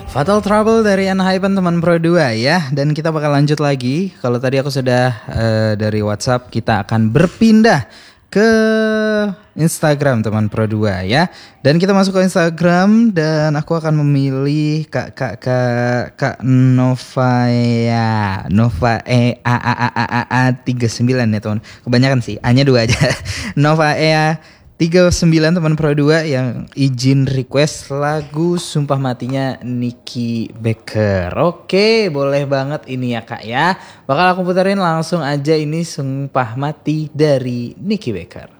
Fatal Trouble dari Enhypen teman Pro 2 ya. Dan kita bakal lanjut lagi. Kalau tadi aku sudah dari WhatsApp, kita akan berpindah ke Instagram teman Pro 2 ya. Dan kita masuk ke Instagram dan aku akan memilih Kak Novaya. Nova A 39 ya teman. Kebanyakan sih, A-nya 2 aja. Nova 39 teman Pro 2 yang izin request lagu Sumpah Matinya Nicky Baker. Oke, boleh banget ini ya Kak ya. Bakal aku puterin langsung aja ini Sumpah Mati dari Nicky Baker.